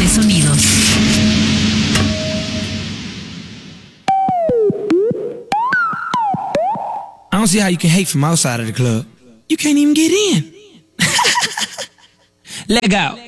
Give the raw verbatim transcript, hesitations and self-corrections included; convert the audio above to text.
Estados Unidos. I don't see how you can hate from outside of the club. You can't even get in. Leg out.